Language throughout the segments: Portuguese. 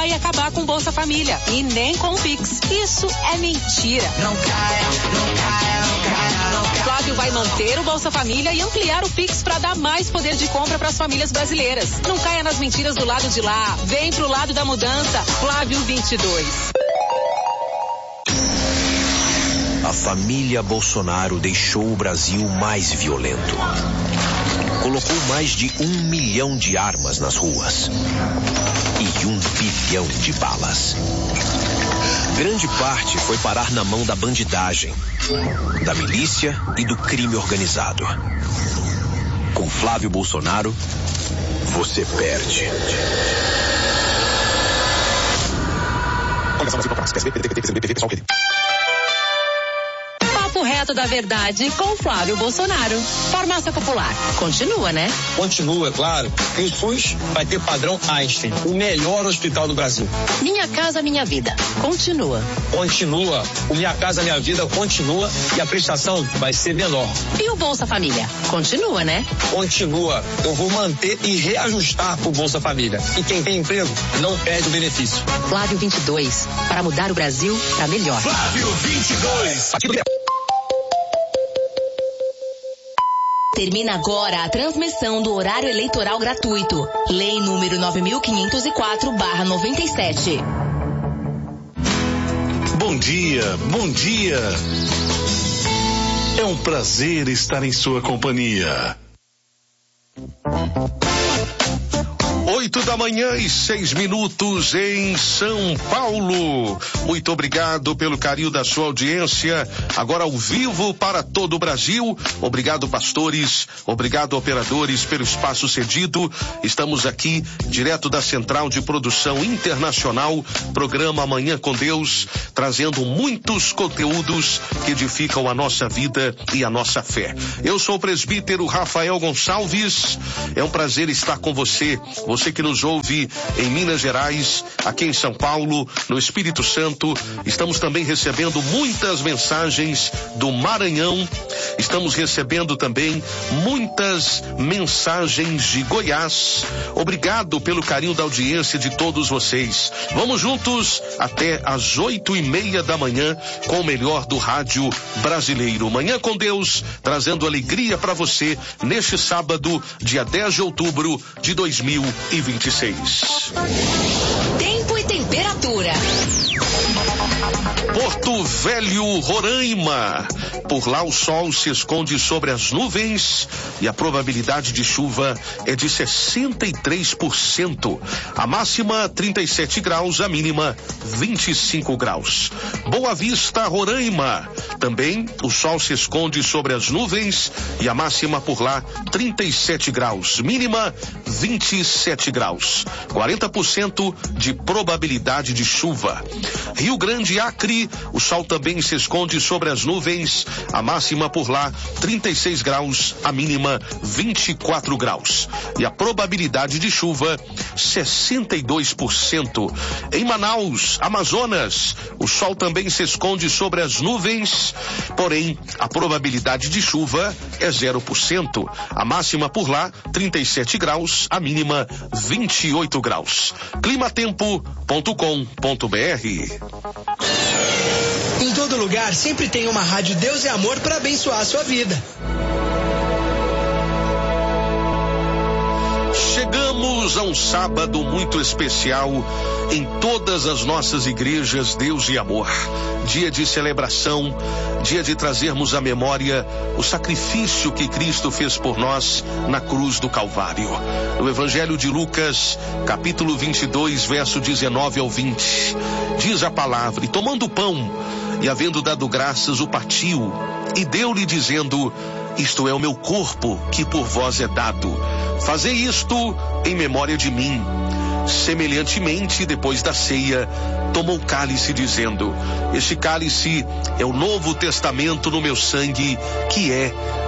vai acabar com Bolsa Família e nem com o Pix. Isso é mentira. Não caia, não caia, não caia, não caia. Flávio vai manter o Bolsa Família e ampliar o Pix para dar mais poder de compra para as famílias brasileiras. Não caia nas mentiras do lado de lá. Vem pro lado da mudança. Flávio 22. A família Bolsonaro deixou o Brasil mais violento. Colocou mais de 1 milhão de armas nas ruas e 1 bilhão de balas. Grande parte foi parar na mão da bandidagem, da milícia e do crime organizado. Com Flávio Bolsonaro, você perde. Papo reto da verdade com Flávio Bolsonaro. Farmácia Popular. Continua, né? Continua, claro. E o SUS vai ter padrão Einstein, o melhor hospital do Brasil. Minha Casa Minha Vida. Continua. Continua. O Minha Casa Minha Vida continua e a prestação vai ser menor. E o Bolsa Família? Continua, né? Continua. Eu vou manter e reajustar o Bolsa Família. E quem tem emprego não perde o benefício. Flávio 22. Para mudar o Brasil para melhor. Flávio 22. Termina agora a transmissão do horário eleitoral gratuito. Lei número 9504/97. Bom dia, bom dia. É um prazer estar em sua companhia. 8h06 em São Paulo. Muito obrigado pelo carinho da sua audiência. Agora ao vivo para todo o Brasil. Obrigado, pastores. Obrigado, operadores, pelo espaço cedido. Estamos aqui direto da Central de Produção Internacional, programa Amanhã com Deus, trazendo muitos conteúdos que edificam a nossa vida e a nossa fé. Eu sou o presbítero Rafael Gonçalves. É um prazer estar com você. Você que nos ouve em Minas Gerais, aqui em São Paulo, no Espírito Santo. Estamos também recebendo muitas mensagens do Maranhão. Estamos recebendo também muitas mensagens de Goiás. Obrigado pelo carinho da audiência de todos vocês. Vamos juntos até às 8h30 da manhã com o melhor do rádio brasileiro. Manhã com Deus, trazendo alegria para você neste sábado, dia 10 de outubro de 2026. Tempo e temperatura. Porto Velho, Roraima. Por lá o sol se esconde sobre as nuvens e a probabilidade de chuva é de 63%. A máxima 37 graus, a mínima 25 graus. Boa Vista, Roraima. Também o sol se esconde sobre as nuvens e a máxima por lá 37 graus, mínima 27 graus. 40% de probabilidade de chuva. Rio Grande, Acre, o sol também se esconde sobre as nuvens, a máxima por lá 36 graus, a mínima 24 graus. E a probabilidade de chuva 62%. Em Manaus, Amazonas, o sol também se esconde sobre as nuvens, porém a probabilidade de chuva é 0%. A máxima por lá 37 graus, a mínima 28 graus. Climatempo.com.br. Em todo lugar sempre tem uma rádio Deus e Amor para abençoar a sua vida. Chegamos a um sábado muito especial em todas as nossas igrejas, Deus e Amor. Dia de celebração, dia de trazermos à memória o sacrifício que Cristo fez por nós na cruz do Calvário. No Evangelho de Lucas, capítulo 22, verso 19 ao 20, diz a palavra: e tomando o pão, e havendo dado graças, o partiu, e deu-lhe dizendo: isto é o meu corpo que por vós é dado. Fazei isto em memória de mim. Semelhantemente, depois da ceia, tomou o cálice, dizendo: este cálice é o novo testamento no meu sangue, que é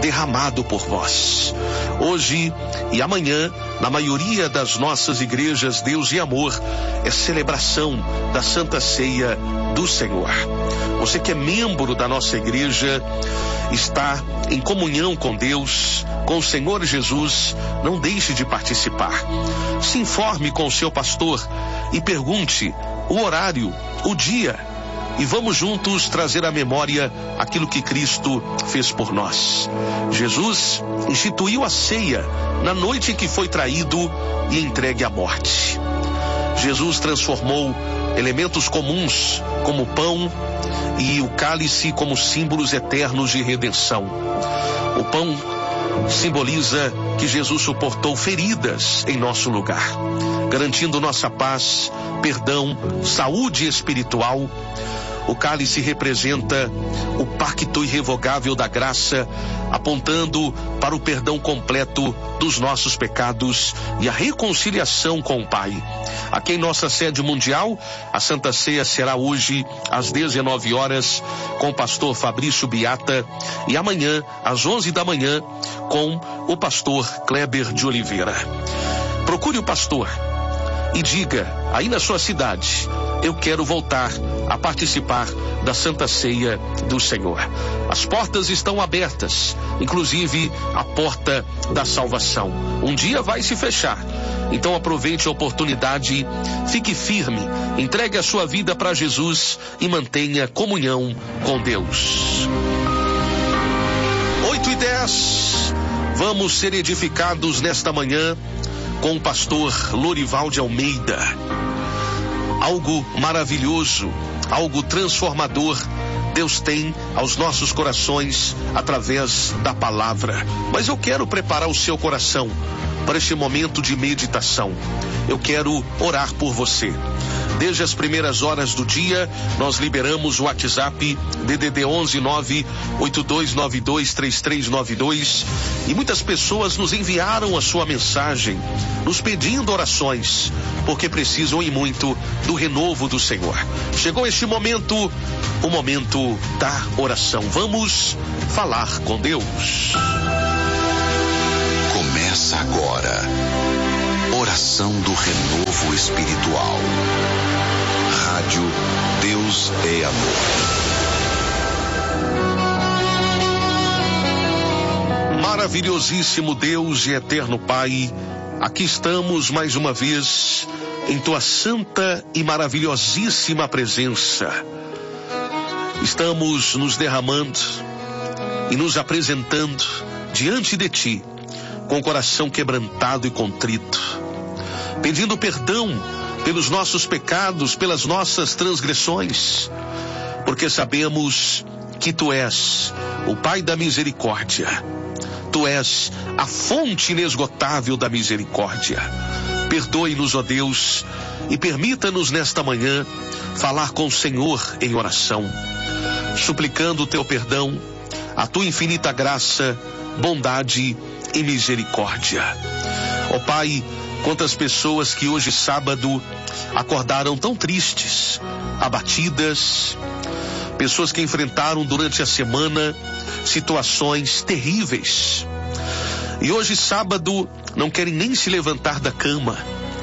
derramado por vós. Hoje e amanhã, na maioria das nossas igrejas, Deus e Amor, é celebração da Santa Ceia do Senhor. Você que é membro da nossa igreja, está em comunhão com Deus, com o Senhor Jesus, não deixe de participar. Se informe com o seu pastor e pergunte o horário, o dia, e vamos juntos trazer à memória aquilo que Cristo fez por nós. Jesus instituiu a ceia na noite que foi traído e entregue à morte. Jesus transformou elementos comuns, como o pão e o cálice, como símbolos eternos de redenção. O pão simboliza que Jesus suportou feridas em nosso lugar, garantindo nossa paz, perdão, saúde espiritual. O cálice representa o pacto irrevogável da graça, apontando para o perdão completo dos nossos pecados e a reconciliação com o Pai. Aqui em nossa sede mundial, a Santa Ceia será hoje às 19 horas com o pastor Fabrício Biata e amanhã às 11 da manhã com o pastor Kleber de Oliveira. Procure o pastor e diga aí na sua cidade: eu quero voltar a participar da Santa Ceia do Senhor. As portas estão abertas, inclusive a porta da salvação. Um dia vai se fechar, então aproveite a oportunidade, fique firme, entregue a sua vida para Jesus e mantenha comunhão com Deus. 8:10, vamos ser edificados nesta manhã com o pastor Lorival de Almeida. Algo maravilhoso, algo transformador Deus tem aos nossos corações através da palavra. Mas eu quero preparar o seu coração para este momento de meditação. Eu quero orar por você. Desde as primeiras horas do dia, nós liberamos o WhatsApp DDD 11982923392 e muitas pessoas nos enviaram a sua mensagem, nos pedindo orações, porque precisam e muito do renovo do Senhor. Chegou este momento, o momento da oração. Vamos falar com Deus. Começa agora. Oração do renovo espiritual. Rádio Deus é Amor. Maravilhosíssimo Deus e eterno Pai, aqui estamos mais uma vez em tua santa e maravilhosíssima presença. Estamos nos derramando e nos apresentando diante de ti, com o coração quebrantado e contrito, pedindo perdão pelos nossos pecados, pelas nossas transgressões, porque sabemos que tu és o Pai da misericórdia, tu és a fonte inesgotável da misericórdia. Perdoe-nos, ó Deus, e permita-nos nesta manhã falar com o Senhor em oração, suplicando o teu perdão, a tua infinita graça, bondade e misericórdia. Ó Pai, quantas pessoas que hoje sábado acordaram tão tristes, abatidas, pessoas que enfrentaram durante a semana situações terríveis e hoje sábado não querem nem se levantar da cama.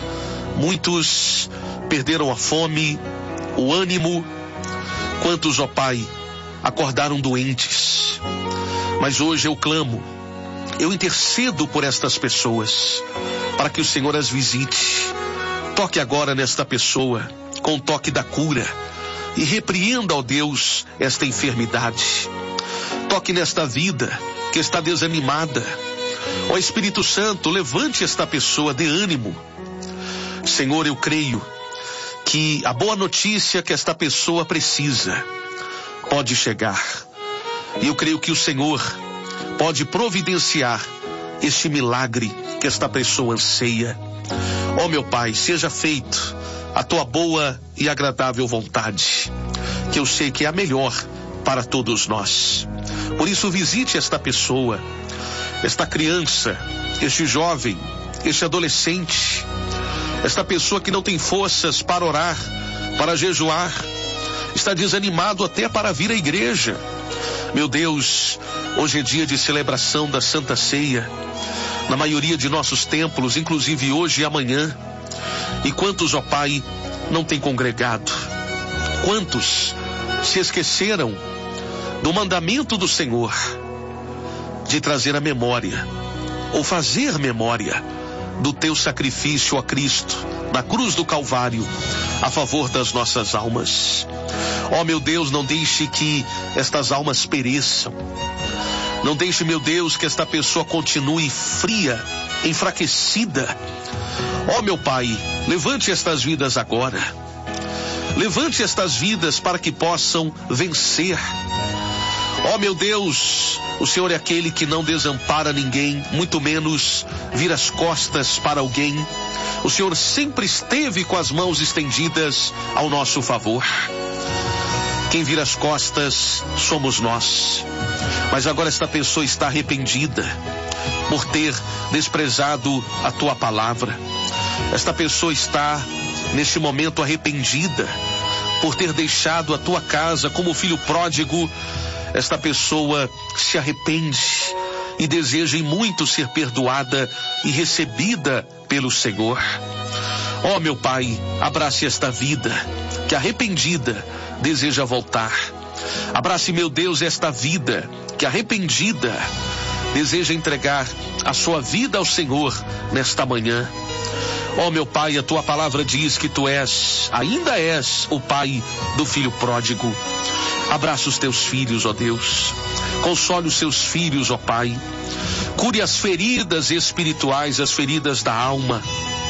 Muitos perderam a fome, o ânimo. Quantos, ó Pai, acordaram doentes. Mas hoje eu clamo, eu intercedo por estas pessoas, para que o Senhor as visite. Toque agora nesta pessoa, com o toque da cura, e repreenda, ó Deus, esta enfermidade. Toque nesta vida que está desanimada. Ó Espírito Santo, levante esta pessoa, dê ânimo. Senhor, eu creio que a boa notícia que esta pessoa precisa pode chegar. E eu creio que o Senhor pode providenciar este milagre que esta pessoa anseia. Ó meu Pai, seja feito a tua boa e agradável vontade, que eu sei que é a melhor para todos nós. Por isso visite esta pessoa, esta criança, este jovem, este adolescente, esta pessoa que não tem forças para orar, para jejuar, está desanimado até para vir à igreja. Meu Deus, Hoje é dia de celebração da Santa Ceia, na maioria de nossos templos, inclusive hoje e amanhã. E quantos, ó Pai, não têm congregado? Quantos se esqueceram do mandamento do Senhor de trazer a memória, ou fazer memória do teu sacrifício, ó Cristo, na cruz do Calvário, a favor das nossas almas. Ó meu Deus, não deixe que estas almas pereçam. Não deixe, meu Deus, que esta pessoa continue fria, enfraquecida. Ó meu Pai, levante estas vidas agora. Levante estas vidas para que possam vencer. Ó meu Deus, o Senhor é aquele que não desampara ninguém, muito menos vira as costas para alguém. O Senhor sempre esteve com as mãos estendidas ao nosso favor. Quem vira as costas somos nós. Mas agora esta pessoa está arrependida por ter desprezado a tua palavra. Esta pessoa está neste momento arrependida por ter deixado a tua casa como filho pródigo. Esta pessoa se arrepende e deseja em muito ser perdoada e recebida pelo Senhor. Ó meu Pai, abrace esta vida que arrependida deseja voltar. Abrace, meu Deus, esta vida que arrependida deseja entregar a sua vida ao Senhor nesta manhã. Ó meu Pai, a tua palavra diz que tu ainda és o Pai do filho pródigo. Abraça os teus filhos, ó Deus. Console os seus filhos, ó Pai. Cure as feridas espirituais, as feridas da alma.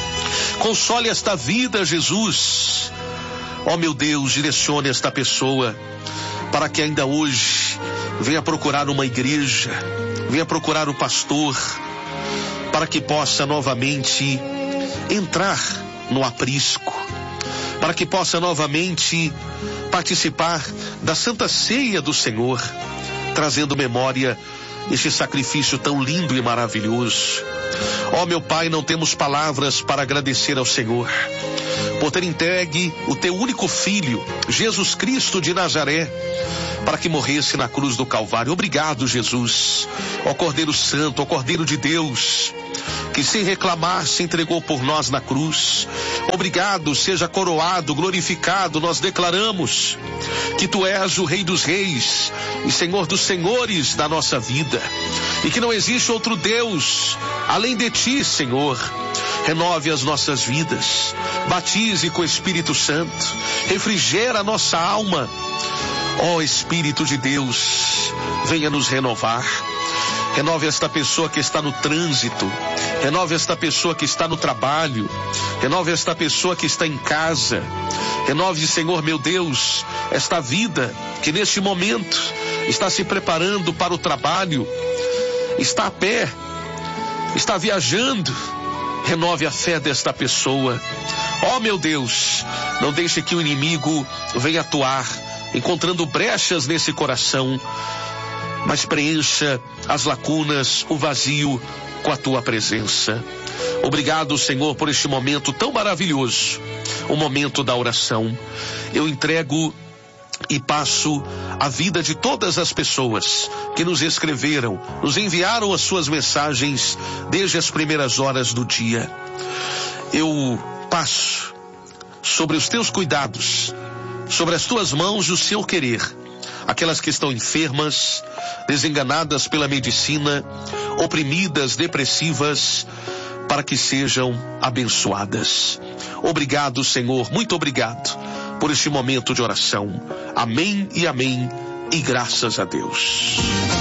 Console esta vida, Jesus. Ó meu Deus, direcione esta pessoa para que ainda hoje venha procurar uma igreja, venha procurar o pastor, para que possa novamente entrar no aprisco, para que possa novamente participar da Santa Ceia do Senhor, trazendo memória este sacrifício tão lindo e maravilhoso. Ó meu Pai, não temos palavras para agradecer ao Senhor por ter entregue o teu único filho, Jesus Cristo de Nazaré, para que morresse na cruz do Calvário. Obrigado, Jesus, ó Cordeiro Santo, ó Cordeiro de Deus, que sem reclamar se entregou por nós na cruz. Obrigado, seja coroado, glorificado. Nós declaramos que tu és o Rei dos Reis e Senhor dos Senhores da nossa vida, e que não existe outro Deus além de ti, Senhor. Renove as nossas vidas, batize com o Espírito Santo, refrigera a nossa alma. Ó Espírito de Deus, venha nos renovar. Renove esta pessoa que está no trânsito, renove esta pessoa que está no trabalho, renove esta pessoa que está em casa. Renove, Senhor meu Deus, esta vida que neste momento está se preparando para o trabalho, está a pé, está viajando. Renove a fé desta pessoa. Ó meu Deus, não deixe que o inimigo venha atuar, encontrando brechas nesse coração, mas preencha as lacunas, o vazio, com a tua presença. Obrigado, Senhor, por este momento tão maravilhoso, o momento da oração. Eu entrego e passo a vida de todas as pessoas que nos escreveram, nos enviaram as suas mensagens desde as primeiras horas do dia. Eu passo sobre os teus cuidados, sobre as tuas mãos e o seu querer, aquelas que estão enfermas, desenganadas pela medicina, oprimidas, depressivas, para que sejam abençoadas. Obrigado, Senhor, muito obrigado por este momento de oração. Amém e amém, e graças a Deus.